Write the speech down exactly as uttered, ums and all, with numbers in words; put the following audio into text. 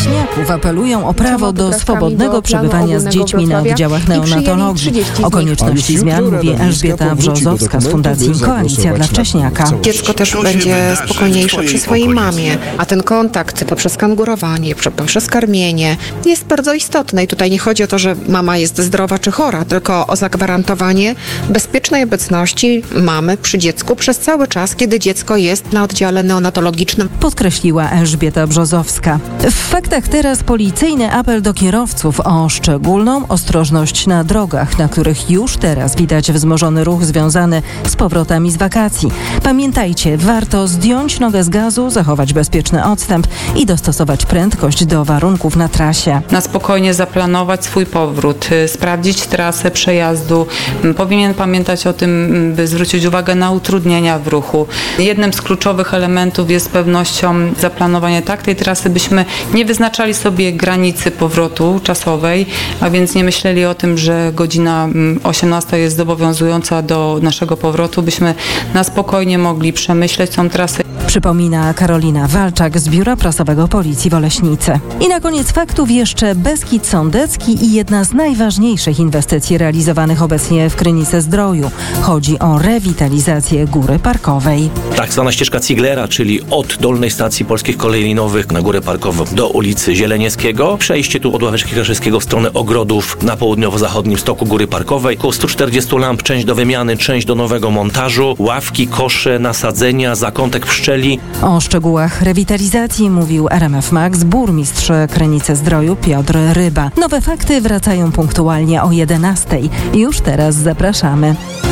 Wieśniaków apelują o prawo do swobodnego przebywania z dziećmi na oddziałach neonatologii. O konieczności zmian mówi Elżbieta Brzozowska z Fundacji Koalicja dla Wcześniaka. Dziecko też będzie spokojniejsze przy swojej mamie, a ten kontakt poprzez kangurowanie, poprzez karmienie jest bardzo istotny. I tutaj nie chodzi o to, że mama jest zdrowa czy chora, tylko o zagwarantowanie bezpiecznej obecności mamy przy dziecku przez cały czas, kiedy dziecko jest na oddziale neonatologicznym. Podkreśliła Elżbieta Brzozowska. W faktach teraz policyjny apel do kierowców o szczególną ostrożność na drogach, na których już teraz widać wzmożony ruch związany z powrotami z wakacji. Pamiętajcie, warto zdjąć nogę z gazu, zachować bezpieczny odstęp i dostosować prędkość do warunków na trasie. Na spokojnie zaplanować swój powrót, sprawdzić trasę przejazdu. Powinien pamiętać o tym, by zwrócić uwagę na utrudnienia w ruchu. Jednym z kluczowych elementów jest z pewnością zaplanowanie tak tej trasy, byśmy nie wyznaczali sobie granicy powrotu czasowej, a więc nie myśleli o tym, że godzina osiemnasta jest zobowiązująca do naszego powrotu, byśmy na spokojnie mogli przemyśleć tą trasę. Przypomina Karolina Walczak z Biura Prasowego Policji w Oleśnicy. I na koniec faktów jeszcze Beskid Sądecki i jedna z najważniejszych inwestycji realizowanych obecnie w Krynice-Zdroju. Chodzi o rewitalizację Góry Parkowej. Tak zwana ścieżka Ziglera, czyli od dolnej stacji Polskich Kolei Linowych na Górę Parkową do ulicy Zielenieckiego. Przejście tu od Ławeczki Kraszewskiego w stronę ogrodów na południowo-zachodnim stoku Góry Parkowej. Około stu czterdziestu lamp, część do wymiany, część do nowego montażu. Ławki, kosze, nasadzenia, zakątek pszczeli. O szczegółach rewitalizacji mówił R M F Max burmistrz Krynicy-Zdroju Piotr Ryba. Nowe fakty wracają punktualnie o jedenastej. Już teraz zapraszamy.